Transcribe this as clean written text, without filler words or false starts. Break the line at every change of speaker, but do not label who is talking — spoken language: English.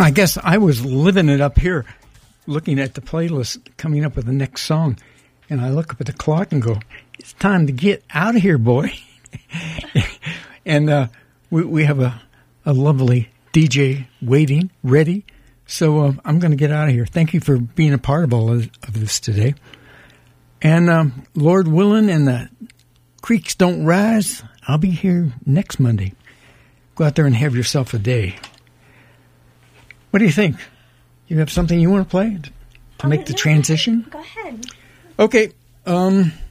I guess I was living it up here, looking at the playlist, coming up with the next song, and I look up at the clock and go, it's time to get out of here, boy. And we have a lovely DJ waiting, ready. So I'm going to get out of here. Thank you for being a part of all of this today. And Lord willing and the creeks don't rise, I'll be here next Monday. Go out there and have yourself a day. What do you think? You have something you want to play to make the transition?
Go ahead.
Okay.